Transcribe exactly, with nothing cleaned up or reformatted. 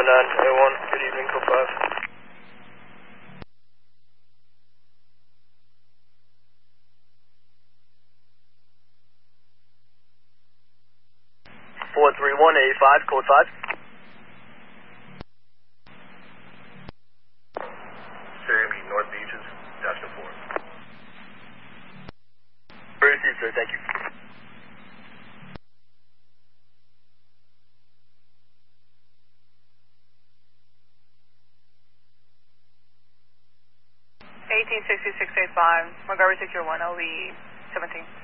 seven nine A one, good evening, code five. four three one eight five, code five. Sammy, North Beaches, Dasher four. Received, sir, thank you. eighteen sixty-six eighty-five, Montgomery Secure one, L V seventeen.